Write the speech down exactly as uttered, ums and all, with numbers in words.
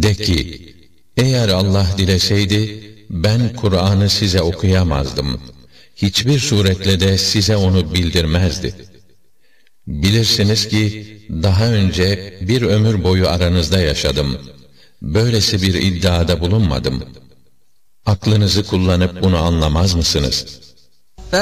De ki, eğer Allah dileseydi, ben Kur'an'ı size okuyamazdım. Hiçbir suretle de size onu bildirmezdi. Bilirsiniz ki, daha önce bir ömür boyu aranızda yaşadım. Böylesi bir iddiada bulunmadım. Aklınızı kullanıp bunu anlamaz mısınız?